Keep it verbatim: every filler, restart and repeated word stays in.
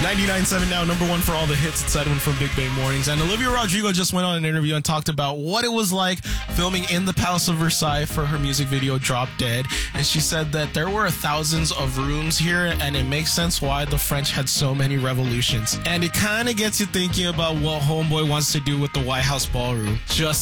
ninety-nine point seven now, number one for all the hits. It's Edwin from Big Bay Mornings. And Olivia Rodrigo just went on an interview and talked about what it was like filming in the Palace of Versailles for her music video Drop Dead. And she said that there were thousands of rooms here, and it makes sense why the French had so many revolutions. And it kind of gets you thinking about what Homeboy wants to do with the White House ballroom. Just